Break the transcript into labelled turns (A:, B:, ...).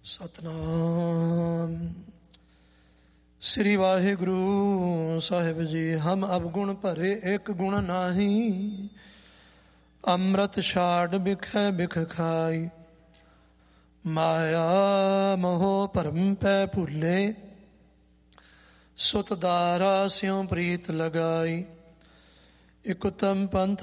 A: ਸਤਨਾਮ ਸ੍ਰੀ ਵਾਹਿਗੁਰੂ ਸਾਹਿਬ ਜੀ। ਹਮ ਅਵਗੁਣ ਭਰੇ ਇੱਕ ਗੁਣ ਨਾਹੀ, ਅੰਮ੍ਰਿਤ ਛਾੜ ਬਿਖੈ ਬਿਖ ਖਾਈ। ਮਾਇਆ ਮੋਹ ਭਰਮ ਪੈ ਭੁੱਲੇ, ਸੁਤ ਦਾਰਾ ਸਿਉ ਪ੍ਰੀਤ ਲਗਾਈ। ਇਕ ਉਤਮ ਪੰਥ